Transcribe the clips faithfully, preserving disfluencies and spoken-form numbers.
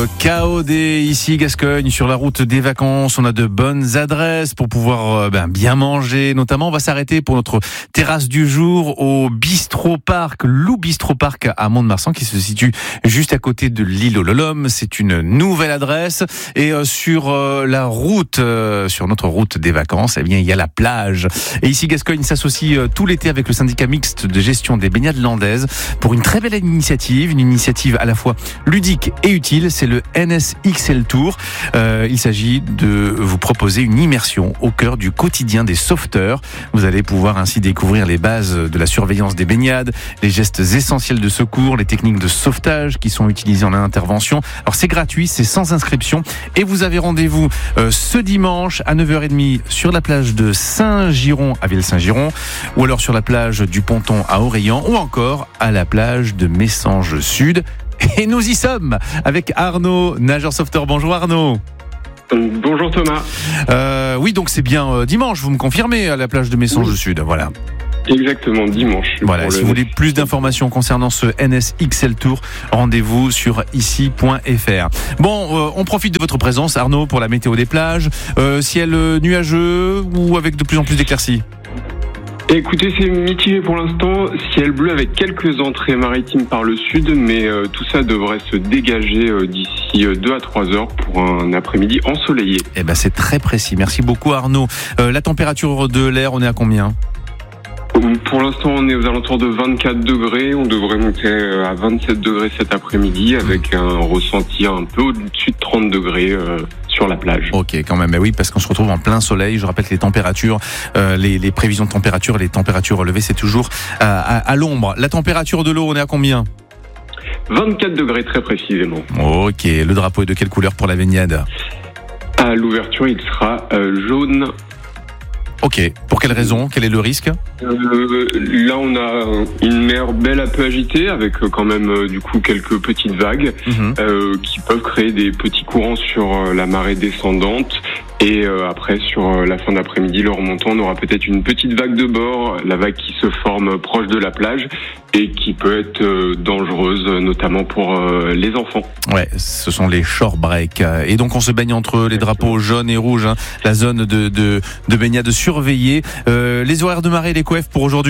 K O D ici Gascogne sur la route des vacances. On a de bonnes adresses pour pouvoir euh, ben, bien manger. Notamment, on va s'arrêter pour notre terrasse du jour au Bistro Park, Lou Bistro Park à Mont-de-Marsan, qui se situe juste à côté de l'île aux Lolom. C'est une nouvelle adresse et euh, sur euh, la route, euh, sur notre route des vacances, eh bien il y a la plage. Et ici Gascogne s'associe euh, tout l'été avec le syndicat mixte de gestion des baignades landaises pour une très belle initiative, une initiative à la fois ludique et utile. C'est le N S X L Tour. Euh, il s'agit de vous proposer une immersion au cœur du quotidien des sauveteurs. Vous allez pouvoir ainsi découvrir les bases de la surveillance des baignades, les gestes essentiels de secours, les techniques de sauvetage qui sont utilisées en intervention. Alors c'est gratuit, c'est sans inscription et vous avez rendez-vous euh, ce dimanche à neuf heures trente sur la plage de Saint-Giron à Ville-Saint-Giron ou alors sur la plage du Ponton à Orléans ou encore à la plage de Messanges Sud. Et nous y sommes avec Arnaud, nageur sauveteur. Bonjour Arnaud. Bonjour Thomas. Euh, oui, donc c'est bien euh, dimanche, vous me confirmez, à la plage de Messanges oui. Sud, voilà. Exactement, dimanche. Voilà, si vous voulez plus d'informations concernant ce N S X L Tour, rendez-vous sur ici point f r. Bon, euh, on profite de votre présence Arnaud pour la météo des plages. Euh, ciel nuageux ou avec de plus en plus d'éclaircies ? Écoutez, c'est mitigé pour l'instant, ciel bleu avec quelques entrées maritimes par le sud, mais euh, tout ça devrait se dégager euh, d'ici euh, deux à trois heures pour un après-midi ensoleillé. Eh ben, c'est très précis. Merci beaucoup Arnaud. Euh, la température de l'air, on est à combien ? Pour l'instant, on est aux alentours de vingt-quatre degrés. On devrait monter à vingt-sept degrés cet après-midi avec un ressenti un peu au-dessus de trente degrés euh, sur la plage. Ok, quand même. Mais oui, parce qu'on se retrouve en plein soleil. Je rappelle que les températures, euh, les, les prévisions de température, les températures relevées, c'est toujours à, à, à l'ombre. La température de l'eau, on est à combien ? vingt-quatre degrés très précisément. Ok. Le drapeau est de quelle couleur pour la baignade ? À l'ouverture, il sera euh, jaune. Ok. Pour quelle raison ? Quel est le risque ? euh, Là, on a une mer belle à peu agitée avec quand même euh, du coup quelques petites vagues mmh. euh, qui peuvent créer des petits courants sur euh, la marée descendante. Et euh, après, sur euh, la fin d'après-midi, le remontant, on aura peut-être une petite vague de bord, la vague qui se forme proche de la plage et qui peut être euh, dangereuse, notamment pour euh, les enfants. Ouais, ce sont les shore breaks. Et donc, on se baigne entre les drapeaux jaunes et rouges, hein, la zone de, de, de baignade surveillée. Euh, les horaires de marée et les coefs pour aujourd'hui ?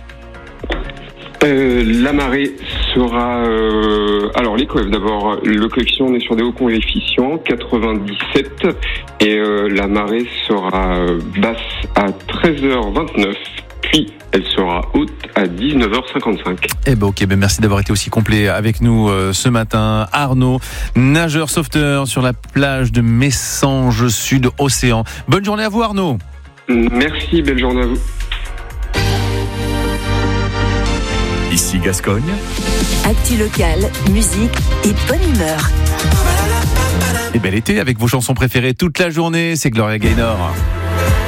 Euh, la marée sera... Euh, alors, les coefs, d'abord, le coefficient, on est sur des hauts coefficients, quatre-vingt-dix-sept, et euh, la marée sera euh, basse à treize heures vingt-neuf, puis elle sera haute à dix-neuf heures cinquante-cinq. Eh ben ok, ben merci d'avoir été aussi complet avec nous euh, ce matin. Arnaud, nageur sauveteur sur la plage de Messanges Sud Océan. Bonne journée à vous Arnaud. Merci, belle journée à vous. Ici Gascogne. Actu locale, musique et bonne humeur. Et bel été avec vos chansons préférées toute la journée, c'est Gloria Gaynor.